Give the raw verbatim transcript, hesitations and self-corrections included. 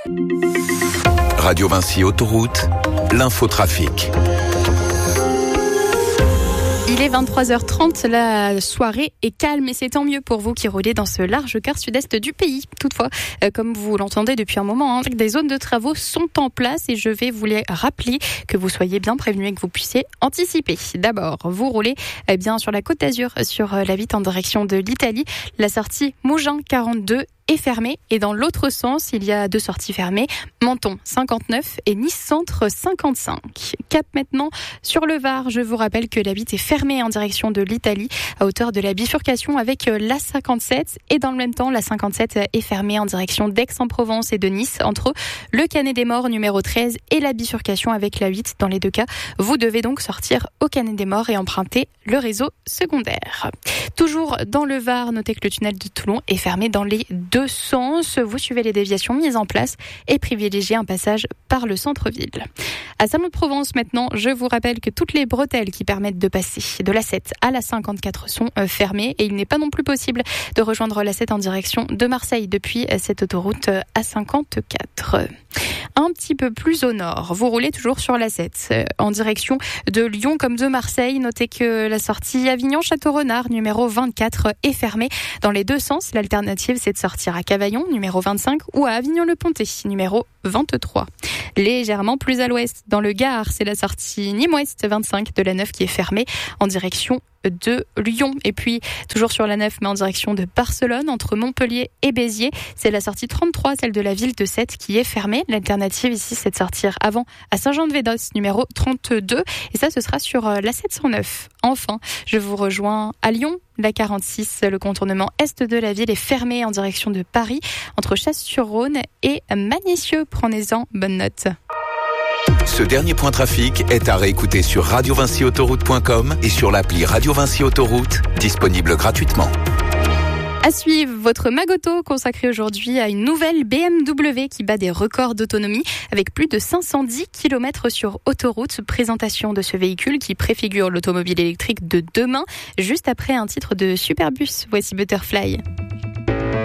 Radio Vinci Autoroute, l'infotrafic. Il est vingt-trois heures trente, la soirée est calme et c'est tant mieux pour vous qui roulez dans ce large quart sud-est du pays. Toutefois, euh, comme vous l'entendez depuis un moment, hein, des zones de travaux sont en place et je vais vous les rappeler, que vous soyez bien prévenus et que vous puissiez anticiper. D'abord, vous roulez eh bien, sur la Côte d'Azur, sur euh, la Vitte en direction de l'Italie. La sortie Mougins quarante-deux est fermée et dans l'autre sens, il y a deux sorties fermées, Menton cinquante-neuf et Nice Centre cinquante-cinq. Cap maintenant sur le Var, je vous rappelle que la Vitte est fermée en direction de l'Italie à hauteur de la bifurcation avec la cinquante-sept et dans le même temps, la cinquante-sept est fermée en direction d'Aix-en-Provence et de Nice entre le Canet des Morts numéro treize et la bifurcation avec la huit. Dans les deux cas, vous devez donc sortir au Canet des Morts et emprunter le réseau secondaire. Toujours dans le Var, notez que le tunnel de Toulon est fermé dans les deux Deux sens, vous suivez les déviations mises en place et privilégiez un passage par le centre-ville. À Salon-de-Provence maintenant, je vous rappelle que toutes les bretelles qui permettent de passer de l'A sept à la cinquante-quatre sont fermées et il n'est pas non plus possible de rejoindre l'A sept en direction de Marseille depuis cette autoroute A cinquante-quatre. Un petit peu plus au nord, vous roulez toujours sur l'A sept en direction de Lyon comme de Marseille. Notez que la sortie Avignon-Château-Renard numéro vingt-quatre est fermée dans les deux sens. L'alternative, c'est de sortir à Cavaillon numéro vingt-cinq ou à Avignon-le-Pontet numéro vingt-trois. Légèrement plus à l'ouest, dans le Gard, c'est la sortie Nîmes-Ouest vingt-cinq de la neuf qui est fermée en direction de Lyon. Et puis, toujours sur la neuf, mais en direction de Barcelone, entre Montpellier et Béziers, c'est la sortie trente-trois, celle de la ville de Sète, qui est fermée. L'alternative ici, c'est de sortir avant à Saint-Jean-de-Védos, numéro trente-deux. Et ça, ce sera sur la sept cent neuf. Enfin, je vous rejoins à Lyon. La quarante-six, le contournement est de la ville est fermé en direction de Paris, entre Chasse-sur-Rhône et Magnécieux. Prenez-en bonne note. Ce dernier point trafic est à réécouter sur radio vinci autoroute point com et sur l'appli Radio Vinci Autoroute, disponible gratuitement. À suivre, votre Magoto consacré aujourd'hui à une nouvelle B M W qui bat des records d'autonomie avec plus de cinq cent dix kilomètres sur autoroute. Présentation de ce véhicule qui préfigure l'automobile électrique de demain, juste après un titre de Superbus. Voici Butterfly.